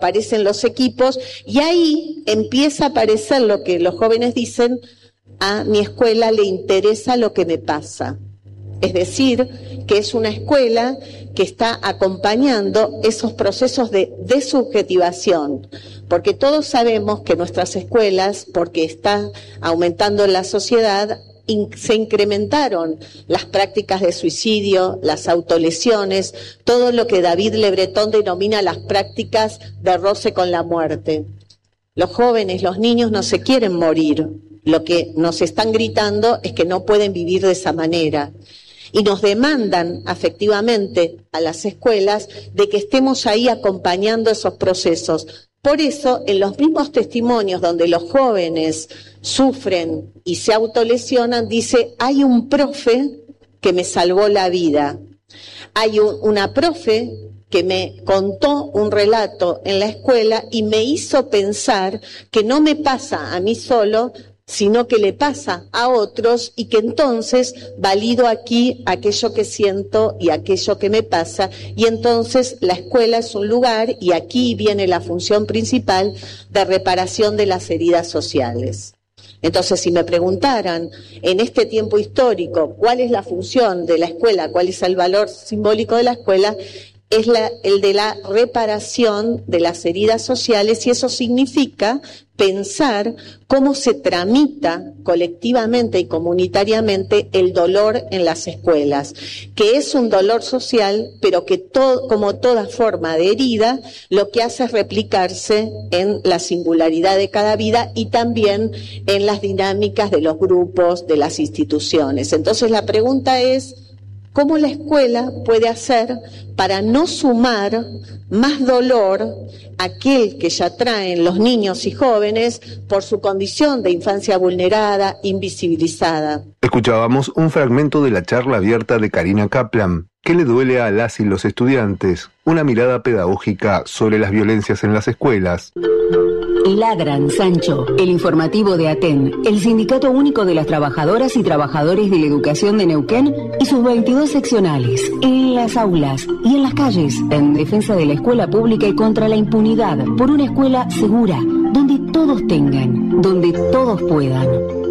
aparecen los equipos y ahí empieza a aparecer lo que los jóvenes dicen: a mi escuela le interesa lo que me pasa. Es decir, que es una escuela que está acompañando esos procesos de desubjetivación, porque todos sabemos que nuestras escuelas, porque está aumentando en la sociedad, se incrementaron las prácticas de suicidio, las autolesiones, todo lo que David Le Breton denomina las prácticas de roce con la muerte. Los jóvenes, los niños no se quieren morir, lo que nos están gritando es que no pueden vivir de esa manera. Y nos demandan afectivamente a las escuelas de que estemos ahí acompañando esos procesos. Por eso, en los mismos testimonios donde los jóvenes sufren y se autolesionan, dice: hay un profe que me salvó la vida. Hay una profe que me contó un relato en la escuela y me hizo pensar que no me pasa a mí solo, sino que le pasa a otros, y que entonces valido aquí aquello que siento y aquello que me pasa, y entonces la escuela es un lugar, y aquí viene la función principal de reparación de las heridas sociales. Entonces, si me preguntaran en este tiempo histórico cuál es la función de la escuela, cuál es el valor simbólico de la escuela, es el de la reparación de las heridas sociales, y eso significa pensar cómo se tramita colectivamente y comunitariamente el dolor en las escuelas, que es un dolor social, pero que como toda forma de herida, lo que hace es replicarse en la singularidad de cada vida y también en las dinámicas de los grupos, de las instituciones. Entonces la pregunta es: ¿cómo la escuela puede hacer para no sumar más dolor a aquel que ya traen los niños y jóvenes por su condición de infancia vulnerada, invisibilizada? Escuchábamos un fragmento de la charla abierta de Karina Kaplan. ¿Qué le duele a las y los estudiantes? Una mirada pedagógica sobre las violencias en las escuelas. Lagran, Sancho, el informativo de ATEN, el Sindicato Único de las Trabajadoras y Trabajadores de la Educación de Neuquén y sus 22 seccionales, en las aulas y en las calles, en defensa de la escuela pública y contra la impunidad, por una escuela segura, donde todos tengan, donde todos puedan.